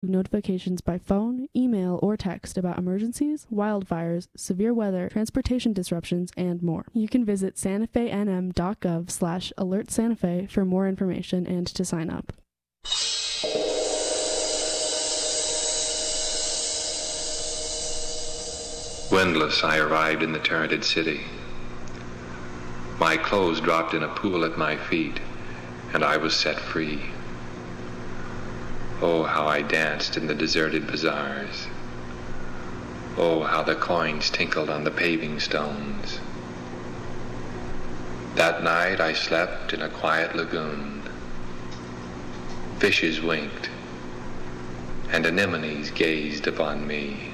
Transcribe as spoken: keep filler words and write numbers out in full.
notifications by phone, email, or text about emergencies, wildfires, severe weather, transportation disruptions, and more. You can visit santafenm.gov slash alert Santa Fe for more information and to sign up. Windless, I arrived in the turreted city. My clothes dropped in a pool at my feet, and I was set free. Oh, how I danced in the deserted bazaars. Oh, how the coins tinkled on the paving stones. That night I slept in a quiet lagoon. Fishes winked, and anemones gazed upon me.